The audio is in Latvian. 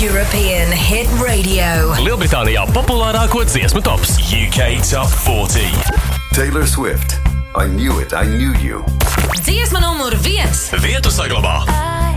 European Hit Radio. Lielbritānijā populārāko dziesmu tops. UK Top 40. Taylor Swift. I knew it, I knew you. Dziesma numur 1. Vietu saglabā